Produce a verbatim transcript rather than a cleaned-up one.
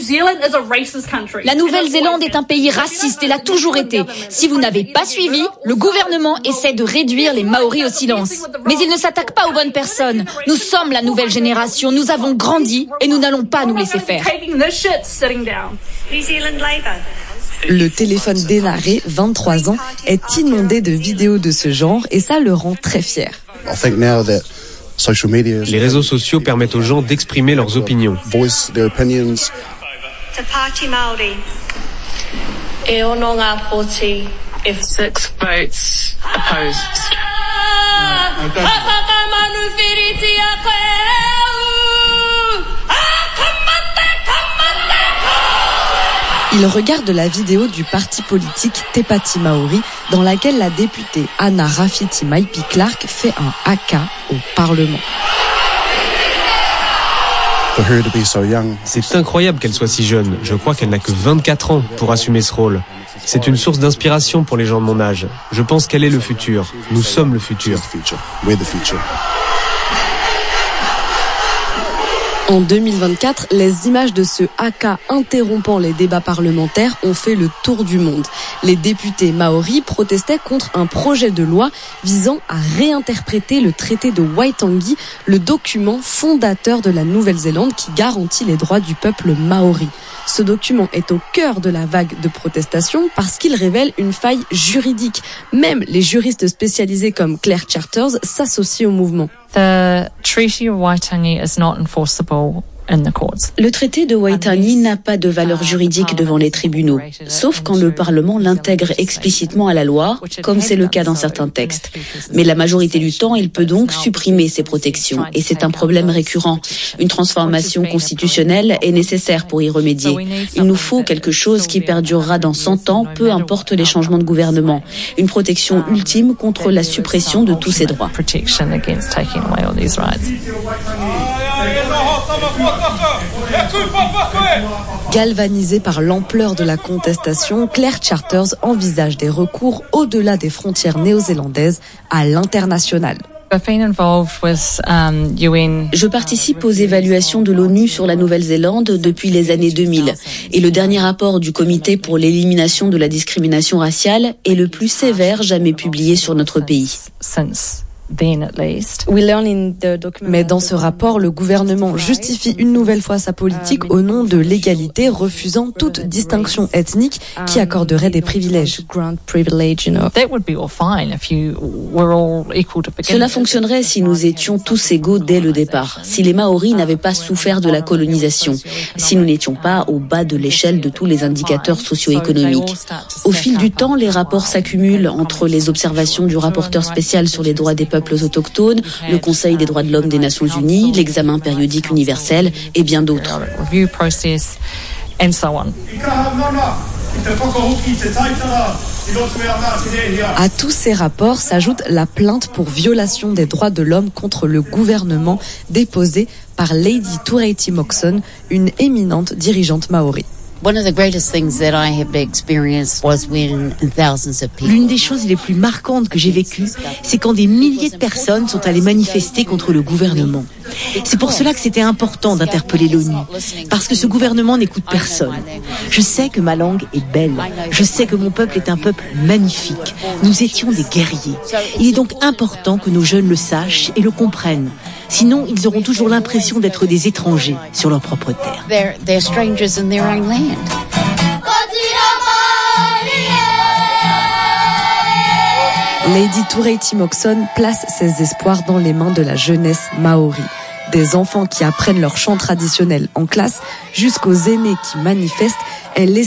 La Nouvelle-Zélande est un pays raciste et l'a toujours été. Si vous n'avez pas suivi, le gouvernement essaie de réduire les Maoris au silence. Mais il ne s'attaque pas aux bonnes personnes. Nous sommes la nouvelle génération, nous avons grandi et nous n'allons pas nous laisser faire. Le téléphone d'Enare, vingt-trois ans, est inondé de vidéos de ce genre et ça le rend très fier. Les réseaux sociaux permettent aux gens d'exprimer leurs opinions. Six votes opposed. Il regarde la vidéo du parti politique Te Pāti Maori dans laquelle la députée Anna Rafiti Maipi-Clark fait un haka au Parlement. C'est incroyable qu'elle soit si jeune. Je crois qu'elle n'a que vingt-quatre ans pour assumer ce rôle. C'est une source d'inspiration pour les gens de mon âge. Je pense qu'elle est le futur. Nous sommes le futur. En deux mille vingt-quatre, les images de ce haka interrompant les débats parlementaires ont fait le tour du monde. Les députés maoris protestaient contre un projet de loi visant à réinterpréter le traité de Waitangi, le document fondateur de la Nouvelle-Zélande qui garantit les droits du peuple maori. Ce document est au cœur de la vague de protestation parce qu'il révèle une faille juridique. Même les juristes spécialisés comme Claire Charters s'associent au mouvement. The Treaty of Waitangi is not enforceable in the courts. Le traité de Waitangi n'a pas de valeur juridique devant les tribunaux, sauf quand le Parlement l'intègre explicitement à la loi, comme c'est le cas dans certains textes. Mais la majorité du temps, il peut donc supprimer ces protections, et c'est un problème récurrent. Une transformation constitutionnelle est nécessaire pour y remédier. Il nous faut quelque chose qui perdurera dans cent ans, peu importe les changements de gouvernement. Une protection ultime contre la suppression de tous ces droits. Galvanisée par l'ampleur de la contestation, Claire Charters envisage des recours au-delà des frontières néo-zélandaises à l'international. Je participe aux évaluations de l'ONU sur la Nouvelle-Zélande depuis les années deux mille. Et le dernier rapport du Comité pour l'élimination de la discrimination raciale est le plus sévère jamais publié sur notre pays. Mais dans ce rapport, le gouvernement justifie une nouvelle fois sa politique au nom de l'égalité, refusant toute distinction ethnique qui accorderait des privilèges. Cela fonctionnerait si nous étions tous égaux dès le départ, si les Maoris n'avaient pas souffert de la colonisation, si nous n'étions pas au bas de l'échelle de tous les indicateurs socio-économiques. Au fil du temps, les rapports s'accumulent entre les observations du rapporteur spécial sur les droits des peuples autochtones, le Conseil des droits de l'homme des Nations Unies, l'examen périodique universel et bien d'autres. À tous ces rapports s'ajoute la plainte pour violation des droits de l'homme contre le gouvernement déposée par Lady Turaiti Moxon, une éminente dirigeante maori. L'une des choses les plus marquantes que j'ai vécues, c'est quand des milliers de personnes sont allées manifester contre le gouvernement. C'est pour cela que c'était important d'interpeller l'ONU, parce que ce gouvernement n'écoute personne. Je sais que ma langue est belle, je sais que mon peuple est un peuple magnifique. Nous étions des guerriers. Il est donc important que nos jeunes le sachent et le comprennent. Sinon, ils auront toujours l'impression d'être des étrangers sur leur propre terre. They're, they're strangers in their own land. Lady Turaiti Moxon place ses espoirs dans les mains de la jeunesse maori. Des enfants qui apprennent leur chant traditionnel en classe jusqu'aux aînés qui manifestent, elle